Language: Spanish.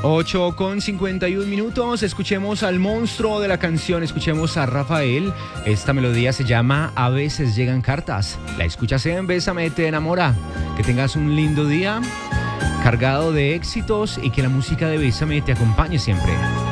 8:51. Escuchemos al monstruo de la canción, escuchemos a Rafael. Esta melodía se llama A veces llegan cartas. La escuchas en Bésame te enamora. Que tengas un lindo día cargado de éxitos y que la música de Bésame te acompañe siempre.